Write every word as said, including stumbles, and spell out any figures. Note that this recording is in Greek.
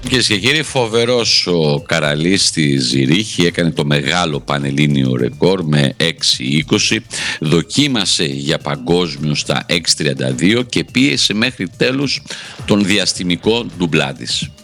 Κυρίες και κύριοι, φοβερός ο Καραλής στη Ζηρίχη, έκανε το μεγάλο πανελλήνιο ρεκόρ με έξι είκοσι, δοκίμασε για παγκόσμιο στα έξι τριάντα δύο και πίεσε μέχρι τέλους τον διαστημικό ντουμπλά της.